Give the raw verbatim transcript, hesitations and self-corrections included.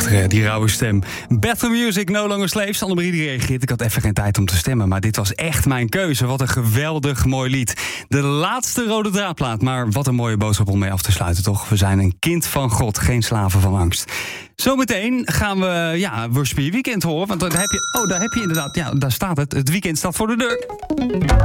Prachtige, die rauwe stem. Better Music, No Longer Slaves. Annemarie die reageert. Ik had even geen tijd om te stemmen, maar dit was echt mijn keuze. Wat een geweldig mooi lied. De laatste rode draadplaat, maar wat een mooie boodschap om mee af te sluiten, toch? We zijn een kind van God, geen slaven van angst. Zometeen gaan we, ja, Worship Je Weekend horen. Want daar heb je, oh, daar heb je inderdaad, ja, daar staat het. Het weekend staat voor de deur.